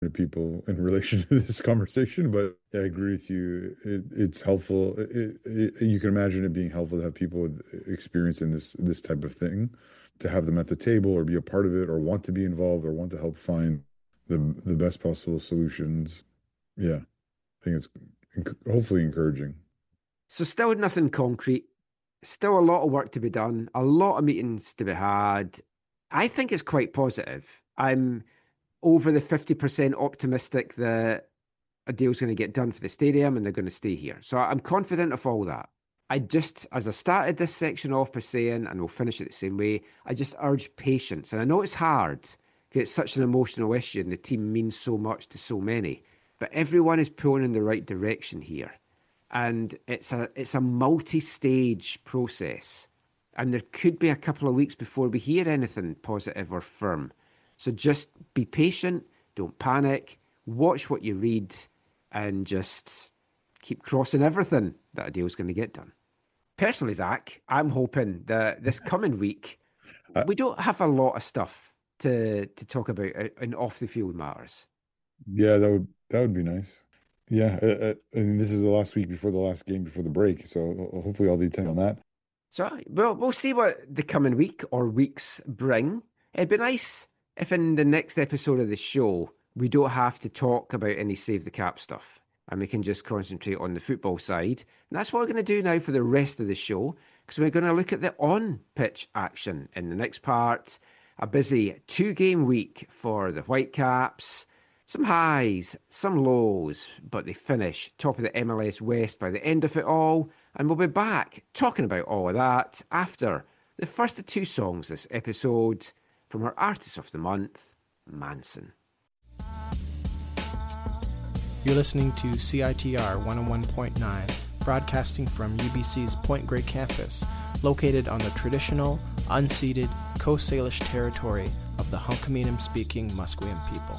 to people in relation to this conversation, but I agree with you. It's helpful. You can imagine it being helpful to have people with experience in this type of thing, to have them at the table or be a part of it or want to be involved or want to help find the best possible solutions. Yeah, I think it's hopefully encouraging. So still nothing concrete, still a lot of work to be done, a lot of meetings to be had. I think it's quite positive. I'm over the 50% optimistic that a deal's going to get done for the stadium and they're going to stay here. So I'm confident of all that. I just, as I started this section off by saying, and we'll finish it the same way, I just urge patience. And I know it's hard because it's such an emotional issue and the team means so much to so many, but everyone is pulling in the right direction here. And it's a multi-stage process. And there could be a couple of weeks before we hear anything positive or firm. So just be patient, don't panic, watch what you read, and just keep crossing everything that a deal's going to get done. Personally, Zach, I'm hoping that this coming week, Uh, we don't have a lot of stuff to talk about in off-the-field matters. yeah, that would be nice. Yeah, and this is the last week before the last game before the break, so hopefully I'll be attend on that. So we'll see what the coming week or weeks bring. It'd be nice if in the next episode of the show, we don't have to talk about any Save the Cap stuff and we can just concentrate on the football side. And that's what we're going to do now for the rest of the show because we're going to look at the on-pitch action in the next part. A busy 2-game week for the Whitecaps. Some highs, some lows, but they finish top of the MLS West by the end of it all. And we'll be back talking about all of that after the first of 2 songs this episode from our Artist of the Month, Manson. You're listening to CITR 101.9, broadcasting from UBC's Point Grey campus, located on the traditional, unceded Coast Salish territory of the Hunkaminam-speaking Musqueam people.